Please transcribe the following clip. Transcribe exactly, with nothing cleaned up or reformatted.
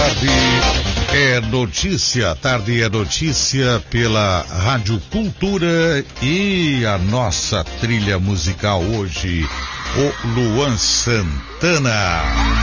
Tarde é notícia, tarde é notícia pela Rádio Cultura e a nossa trilha musical hoje, o Luan Santana.